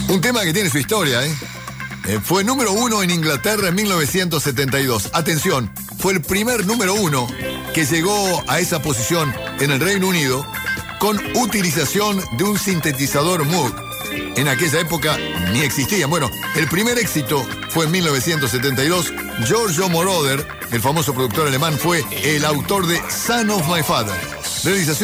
Un tema que tiene su historia, ¿eh? Fue número 1 en Inglaterra en 1972. Atención, fue el primer número 1 que llegó a esa posición en el Reino Unido con utilización de un sintetizador Moog. En aquella época ni existían. Bueno, el primer éxito fue en 1972. Giorgio Moroder, el famoso productor alemán, fue el autor de Son of My Father. Realización